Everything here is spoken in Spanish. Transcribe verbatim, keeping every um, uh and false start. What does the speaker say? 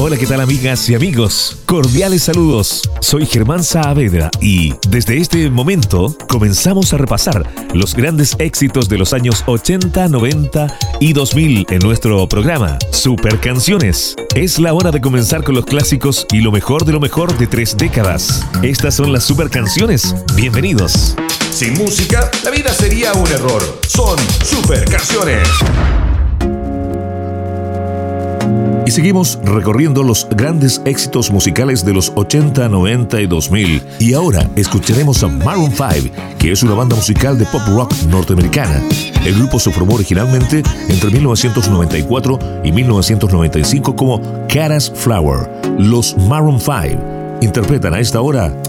Hola, ¿qué tal amigas y amigos? Cordiales saludos. Soy Germán Saavedra y desde este momento comenzamos a repasar los grandes éxitos de los años ochenta, noventa y dos mil en nuestro programa Super Canciones. Es la hora de comenzar con los clásicos y lo mejor de lo mejor de tres décadas. Estas son las Super Canciones. Bienvenidos. Sin música, la vida sería un error. Son Super Canciones. Y seguimos recorriendo los grandes éxitos musicales de los ochenta, noventa y dos mil. Y ahora escucharemos a Maroon cinco, que es una banda musical de pop rock norteamericana. El grupo se formó originalmente entre mil novecientos noventa y cuatro y mil novecientos noventa y cinco como Caras Flower. Los Maroon cinco interpretan a esta hora